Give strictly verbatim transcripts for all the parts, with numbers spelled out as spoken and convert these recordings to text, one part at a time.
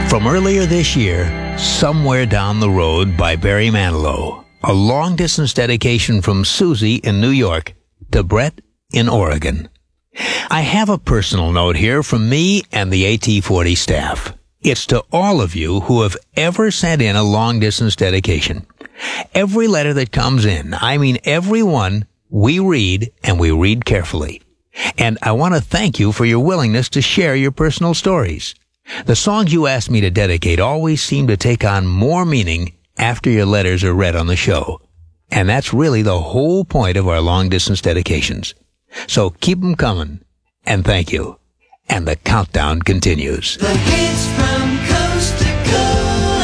From earlier this year, Somewhere Down the Road by Barry Manilow. A long-distance dedication from Susie in New York to Brett in Oregon. I have a personal note here from me and the A T forty staff. It's to all of you who have ever sent in a long-distance dedication. Every letter that comes in, I mean every one, we read, and we read carefully. And I want to thank you for your willingness to share your personal stories. The songs you asked me to dedicate always seem to take on more meaning after your letters are read on the show. And that's really the whole point of our long-distance dedications. So keep them coming, and thank you. And the countdown continues. The hits from coast to coast.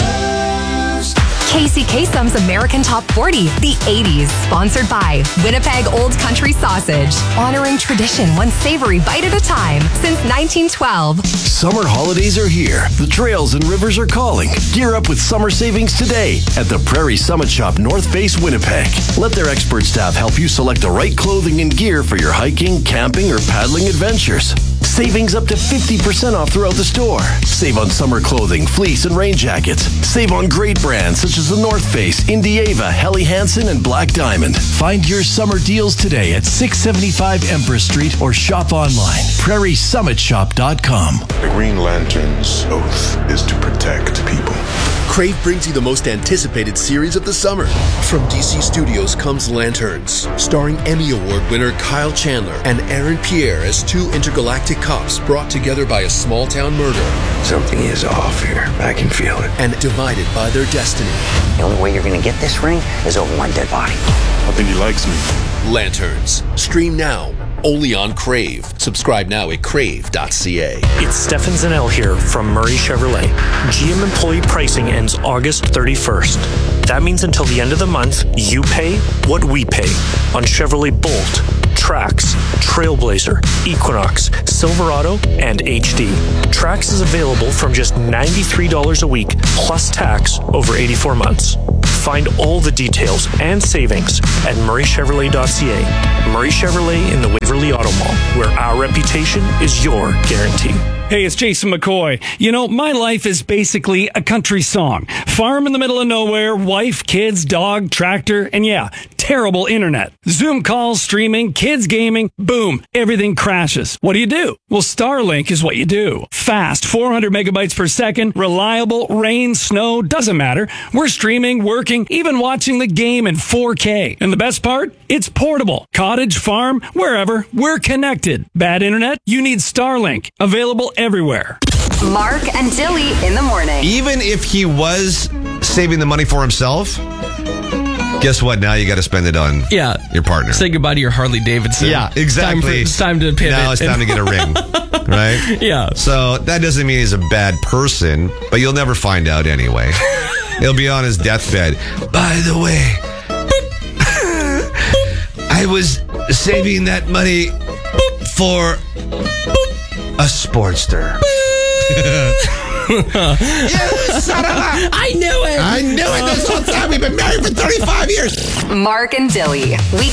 Casey Kasem's American Top forty, the eighties. Sponsored by Winnipeg Old Country Sausage. Honoring tradition one savory bite at a time since nineteen twelve. Summer holidays are here. The trails and rivers are calling. Gear up with summer savings today at the Prairie Summit Shop North Face, Winnipeg. Let their expert staff help you select the right clothing and gear for your hiking, camping, or paddling adventures. Savings up to fifty percent off throughout the store. Save on summer clothing, fleece, and rain jackets. Save on great brands such as the North Face, Indieva, Helly Hansen, and Black Diamond. Find your summer deals today at six seventy-five Empress Street or shop online. prairie summit shop dot com. The Green Lantern's oath is to protect people. Crave brings you the most anticipated series of the summer. From D C Studios comes Lanterns, starring Emmy Award winner Kyle Chandler and Aaron Pierre as two intergalactic cops brought together by a small-town murder. Something is off here. I can feel it. And divided by their destiny. The only way you're going to get this ring is over one dead body. I think he likes me. Lanterns. Stream now. Only on Crave. Subscribe now at crave dot c a. It's Stefan Zanel here from Murray Chevrolet. G M employee pricing ends August thirty-first. That means until the end of the month, you pay what we pay on Chevrolet Bolt, Trax, Trailblazer, Equinox, Silverado, and H D. Trax is available from just ninety-three dollars a week plus tax over eighty-four months. Find all the details and savings at murray chevrolet dot c a. Murray Chevrolet in the Waverly Auto Mall, where our reputation is your guarantee. Hey, it's Jason McCoy. You know, my life is basically a country song. Farm in the middle of nowhere, wife, kids, dog, tractor, and yeah, terrible internet. Zoom calls, streaming, kids gaming, boom, everything crashes. What do you do? Well, Starlink is what you do. Fast, four hundred megabytes per second, reliable, rain, snow, doesn't matter. We're streaming, working, even watching the game in four K. And the best part? It's portable. Cottage, farm, wherever, we're connected. Bad internet? You need Starlink. Available everywhere. Mark and Dilly in the morning. Even if he was saving the money for himself, guess what? Now you got to spend it on yeah. your partner. Say goodbye to your Harley Davidson. Yeah, exactly. Time for, it's time to pivot. Now it's time to get a ring, right? Yeah. So that doesn't mean he's a bad person, but you'll never find out anyway. He'll be on his deathbed. By the way, I was saving that money for a Sportster. You son of a... I knew it. I knew it this whole time. We've been married for thirty-five years. Mark and Dilly. Weekday